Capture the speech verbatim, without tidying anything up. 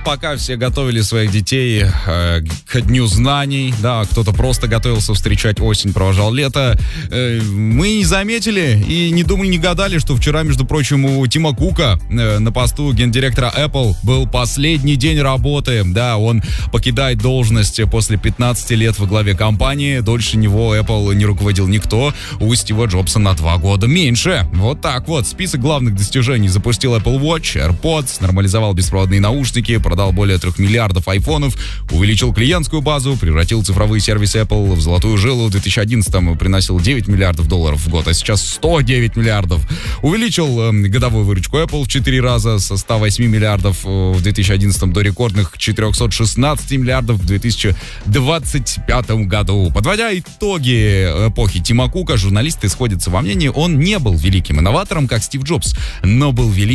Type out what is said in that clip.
пока все готовили своих детей э, к Дню знаний, да, кто-то просто готовился встречать осень, провожал лето, э, мы не заметили и не думали, не гадали, что вчера, между прочим, у Тима Кука э, на посту гендиректора Apple был последний день работы. Да, он покидает должность после пятнадцати лет во главе компании. Дольше него Apple не руководил никто. У Стива Джобса на два года меньше. Вот так вот. Список главных достижений: запустил Apple Watch, AirPods, нормализовал беспроводные наушники, продал более трех миллиардов айфонов, увеличил клиентскую базу, превратил цифровые сервисы Apple в золотую жилу. В две тысячи одиннадцатом приносил девять миллиардов долларов в год, а сейчас сто девять миллиардов. Увеличил э, годовую выручку Apple в четыре раза, со ста восьми миллиардов в две тысячи одиннадцатом до рекордных четырехсот шестнадцати миллиардов в две тысячи двадцать пятом году. Подводя итоги эпохи Тима Кука, журналисты сходятся во мнении: он не был великим инноватором, как Стив Джобс, но был великим